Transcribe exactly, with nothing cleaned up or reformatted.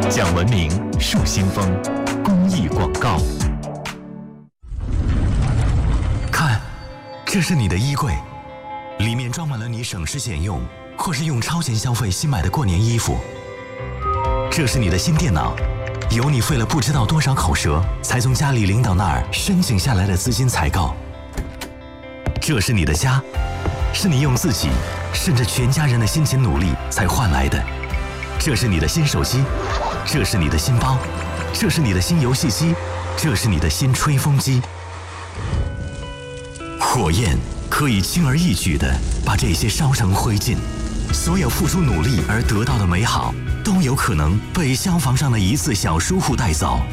讲文明树新风公益广告。看，这是你的衣柜，里面装满了你省吃俭用或是用超前消费新买的过年衣服。这是你的新电脑，有你费了不知道多少口舌才从家里领导那儿申请下来的资金采购。这是你的家，是你用自己甚至全家人的辛勤努力才换来的。这是你的新手机，这是你的新包，这是你的新游戏机，这是你的新吹风机。火焰可以轻而易举地把这些烧成灰烬，所有付出努力而得到的美好，都有可能被消防上的一次小疏忽带走。